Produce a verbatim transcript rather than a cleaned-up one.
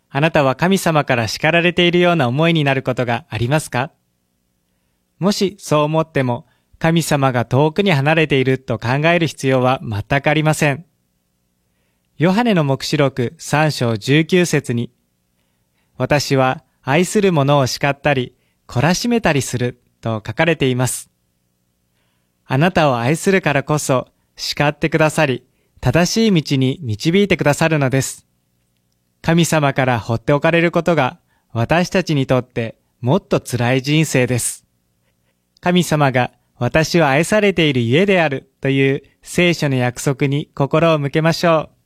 あなたは神様から叱られているような思いになることがありますか？もしそう思っても、神様が遠くに離れていると考える必要は全くありません。ヨハネの黙示録さん章じゅうきゅう節に、私は愛する者を叱ったり、懲らしめたりすると書かれています。あなたを愛するからこそ、叱ってくださり、正しい道に導いてくださるのです。神様から放っておかれることが、私たちにとってもっと辛い人生です。神様が私は愛されているゆえであるという聖書の約束に心を向けましょう。